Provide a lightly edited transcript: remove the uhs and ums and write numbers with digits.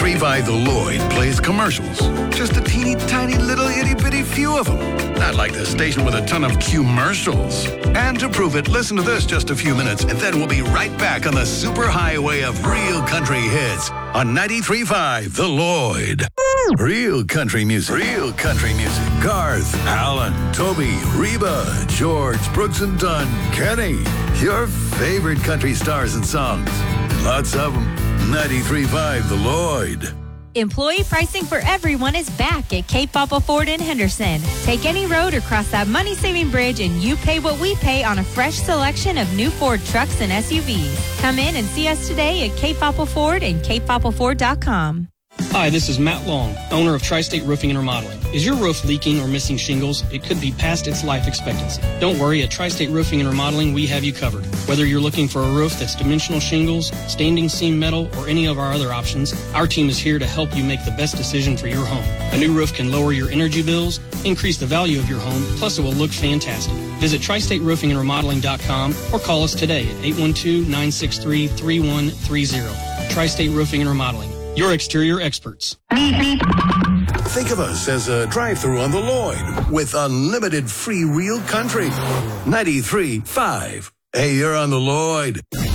93.5 The Lloyd plays commercials. Just a teeny tiny little itty bitty few of them. Not like the station with a ton of commercials. And to prove it, listen to this just a few minutes, and then we'll be right back on the super highway of real country hits on 93.5 The Lloyd. Real country music. Real country music. Garth, Alan, Toby, Reba, George, Brooks and Dunn, Kenny. Your favorite country stars and songs. Lots of them. 93.5 The Lloyd. Employee pricing for everyone is back at Cape Papa Ford in Henderson. Take any road or cross that money-saving bridge and you pay what we pay on a fresh selection of new Ford trucks and SUVs. Come in and see us today at Cape Papa Ford and CapePapaFord.com. Hi, this is Matt Long, owner of Tri-State Roofing and Remodeling. Is your roof leaking or missing shingles? It could be past its life expectancy. Don't worry, at Tri-State Roofing and Remodeling, we have you covered. Whether you're looking for a roof that's dimensional shingles, standing seam metal, or any of our other options, our team is here to help you make the best decision for your home. A new roof can lower your energy bills, increase the value of your home, plus it will look fantastic. Visit TriStateRoofingAndRemodeling.com or call us today at 812-963-3130. Tri-State Roofing and Remodeling. Your exterior experts. Think of us as a drive-thru on the Lloyd with unlimited free real country. 93.5. Hey, you're on the Lloyd.